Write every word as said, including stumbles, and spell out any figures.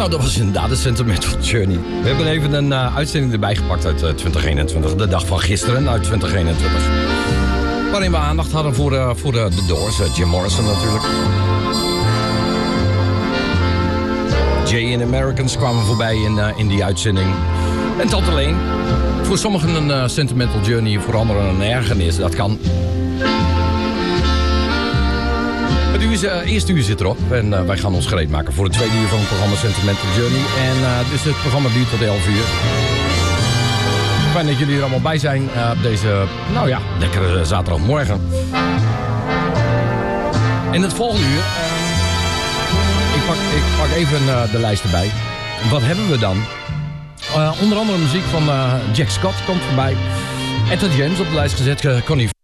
Nou, dat was inderdaad de Sentimental Journey. We hebben even een uh, uitzending erbij gepakt uit uh, twintig eenentwintig. De dag van gisteren uit twintig eenentwintig. Waarin we aandacht hadden voor, uh, voor uh, The Doors. Uh, Jim Morrison natuurlijk. Jay and Americans kwamen voorbij in, uh, in die uitzending. En dat alleen. Voor sommigen een uh, Sentimental Journey, voor anderen een ergernis. Dat kan. Het uur, uh, eerste uur zit erop en uh, wij gaan ons gereed maken voor het tweede uur van het programma Sentimental Journey. En uh, dus het programma duurt tot elf uur. Fijn dat jullie er allemaal bij zijn uh, op deze, nou ja, lekkere zaterdagmorgen. In het volgende uur, uh, ik, pak, ik pak even uh, de lijst erbij. Wat hebben we dan? Uh, onder andere muziek van uh, Jack Scott komt voorbij. Etta James op de lijst gezet, uh, Connie